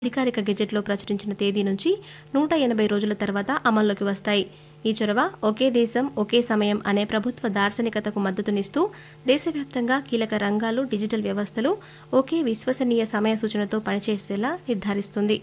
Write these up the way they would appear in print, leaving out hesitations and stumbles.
అధికారిక గెజెట్లో ప్రచురించిన తేదీ నుంచి 180 రోజుల తర్వాత అమల్లోకి వస్తాయి. ఈ చొరవ ఒకే దేశం ఒకే సమయం అనే ప్రభుత్వ దార్శనికతకు మద్దతునిస్తూ దేశవ్యాప్తంగా కీలక రంగాలు, డిజిటల్ వ్యవస్థలు ఒకే విశ్వసనీయ సమయ సూచనతో పనిచేసేలా నిర్ధారిస్తుంది.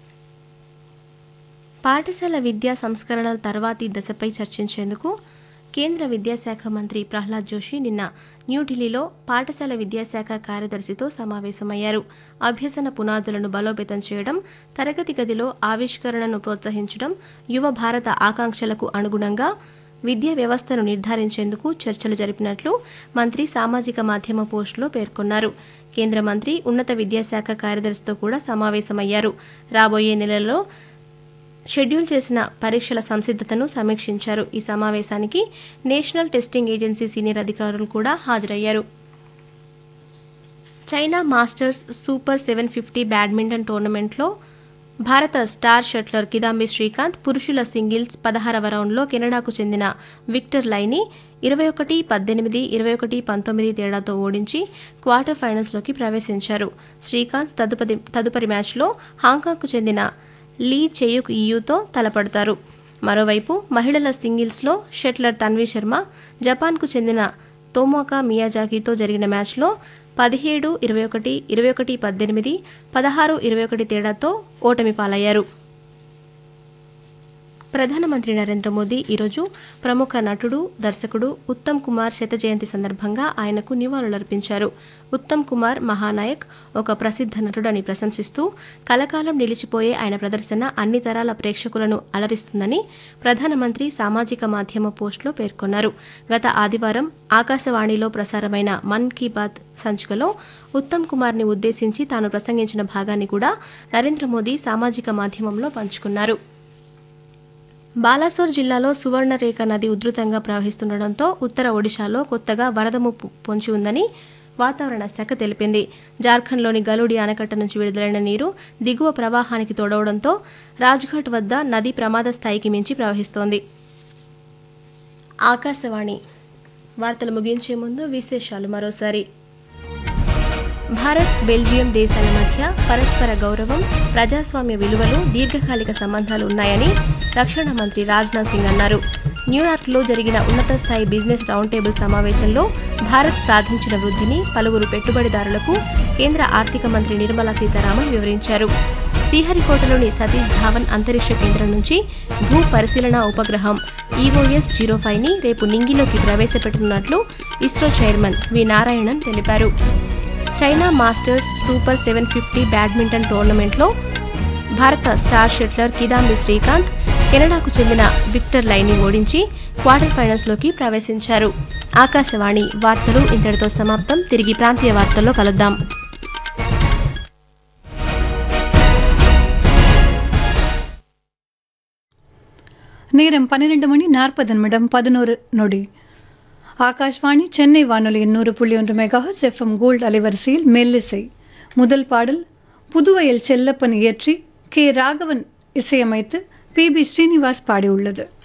పాఠశాల విద్యా సంస్కరణల తర్వాతి దశపై చర్చించేందుకు కేంద్ర విద్యాశాఖ మంత్రి ప్రహ్లాద్ జోషి నిన్న న్యూఢిల్లీలో పాఠశాల విద్యాశాఖ కార్యదర్శితో సమావేశమయ్యారు. అభ్యసన పునాదులను బలోపేతం చేయడం, తరగతి గదిలో ఆవిష్కరణను ప్రోత్సహించడం, యువ భారత ఆకాంక్షలకు అనుగుణంగా విద్యా వ్యవస్థను నిర్ధారించేందుకు చర్చలు జరిపినట్లు మంత్రి సామాజిక మాధ్యమ పోస్టులో పేర్కొన్నారు. కేంద్ర మంత్రి ఉన్నత విద్యాశాఖ కార్యదర్శితో కూడా సమావేశమయ్యారు. రాబోయే నెలలో షెడ్యూల్ చేసిన పరీక్షల సంసిద్ధతను సమీక్షించారు. ఈ సమావేశానికి నేషనల్ టెస్టింగ్ ఏజెన్సీ సీనియర్ అధికారులు కూడా హాజరయ్యారు. చైనా మాస్టర్స్ సూపర్ 750 బ్యాడ్మింటన్ టోర్నమెంట్లో భారత స్టార్ షట్లర్ కిదాంబి శ్రీకాంత్ పురుషుల సింగిల్స్ 16వ రౌండ్లో కెనడాకు చెందిన విక్టర్ లైని 21-18, 21-19 తేడాతో ఓడించి క్వార్టర్ ఫైనల్స్లోకి ప్రవేశించారు. శ్రీకాంత్ తదుపరి మ్యాచ్లో హాంకాంగ్కు చెందిన లీ చెయుక్ ఇయూతో తలపడతారు. మరోవైపు మహిళల సింగిల్స్లో షట్లర్ తన్వి శర్మ జపాన్కు చెందిన తోమోకా మియాజాకితో జరిగిన మ్యాచ్లో 17-21, 21-18, 16-21 తేడాతో ఓటమి పాలయ్యారు. ప్రధానమంత్రి నరేంద్ర మోదీ ఈరోజు ప్రముఖ నటుడు, దర్శకుడు ఉత్తమ్ కుమార్ శత జయంతి సందర్భంగా ఆయనకు నివాళులర్పించారు. ఉత్తమ్ కుమార్ మహానాయక్ ఒక ప్రసిద్ధ నటుడని ప్రశంసిస్తూ కలకాలం నిలిచిపోయే ఆయన ప్రదర్శన అన్ని తరాల ప్రేక్షకులను అలరిస్తుందని ప్రధానమంత్రి సామాజిక మాధ్యమ పోస్టులో పేర్కొన్నారు. గత ఆదివారం ఆకాశవాణిలో ప్రసారమైన మన్ కీ బాత్ సంచికలో ఉత్తమ్ కుమార్ని ఉద్దేశించి తాను ప్రసంగించిన భాగాన్ని కూడా నరేంద్ర మోదీ సామాజిక మాధ్యమంలో పంచుకున్నారు. బాలాసోర్ జిల్లాలో సువర్ణరేఖ నది ఉధృతంగా ప్రవహిస్తుండటంతో ఉత్తర ఒడిశాలో కొత్తగా వరద ముప్పు పొంచి ఉందని వాతావరణ శాఖ తెలిపింది. జార్ఖండ్లోని గలుడి ఆనకట్ట నుంచి విడుదలైన నీరు దిగువ ప్రవాహానికి తోడవడంతో రాజ్ఘాట్ వద్ద నది ప్రమాద స్థాయికి మించి ప్రవహిస్తోంది. ఆకాశవాణి వార్తలు ముగించే ముందు విశేషాలు మరోసారి. భారత్, బెల్జియం దేశాల మధ్య పరస్పర గౌరవం, ప్రజాస్వామ్య విలువలు, దీర్ఘకాలిక సంబంధాలు ఉన్నాయని రక్షణ మంత్రి రాజ్నాథ్ సింగ్ అన్నారు. న్యూయార్క్లో జరిగిన ఉన్నత స్థాయి బిజినెస్ రౌండ్ టేబుల్ సమావేశంలో భారత్ సాధించిన వృద్ధిని పలువురు పెట్టుబడిదారులకు కేంద్ర ఆర్థిక మంత్రి నిర్మలా సీతారామన్ వివరించారు. శ్రీహరికోటలోని సతీష్ ధావన్ అంతరిక్ష కేంద్రం నుంచి భూ పరిశీలన ఉపగ్రహం EOS-05ని రేపు నింగిలోకి ప్రవేశపెట్టనున్నట్లు ఇస్రో చైర్మన్ వి నారాయణన్ తెలిపారు. చైనా మాస్టర్స్ సూపర్ 750 బ్యాడ్మింటన్ టోర్నమెంట్లో భారత స్టార్ షట్లర్ కిదాంబి శ్రీకాంత్ కెనడాకు చెందిన విక్టర్ లైని ఓడించి క్వార్టర్ ఫైనల్స్లోకి ప్రవేశించారు. ఆకాశవాణి వార్తలు ఇంతటితో సమాప్తం. తిరిగి ప్రాంతీయ వార్తల్లో కలుద్దాం. நேரம் 12:40 ஆகாஷ்வாணி சென்னை வானொலியின் 100.1 மெகாஹெர்ட்ஸ் FM கோல்ட் அலைவரிசையில் மெல்லிசை. முதல் பாடல் புதுவையில் செல்லப்பன் இயற்றி K. ராகவன் இசையமைத்து PB ஸ்ரீனிவாஸ் பாடியுள்ளது.